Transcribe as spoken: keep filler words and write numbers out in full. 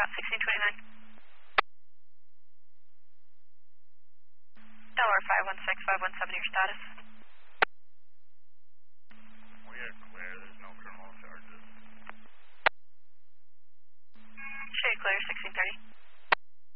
out sixteen twenty-nine. Delaware five one six, five one seven, your status.